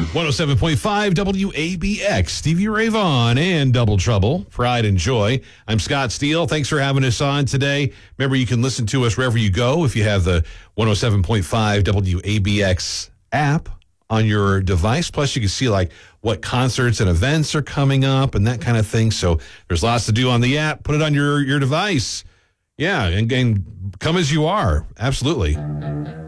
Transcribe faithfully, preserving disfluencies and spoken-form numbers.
one oh seven point five W A B X, Stevie Ray Vaughan and Double Trouble, Pride and Joy. I'm Scott Steele. Thanks for having us on today. Remember, you can listen to us wherever you go if you have the one oh seven point five W A B X app on your device. Plus, you can see like what concerts and events are coming up and that kind of thing. So there's lots to do on the app. Put it on your, your device. Yeah, and, and come as you are. Absolutely.